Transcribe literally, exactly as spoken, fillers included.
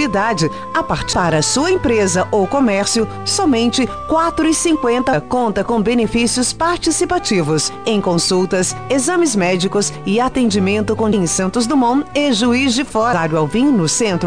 atividade a partir para sua empresa ou comércio, somente quatro reais e cinquenta centavos. Conta com benefícios participativos em consultas, exames médicos e atendimento com em Santos Dumont e Juiz de Fora. Alvim, no centro.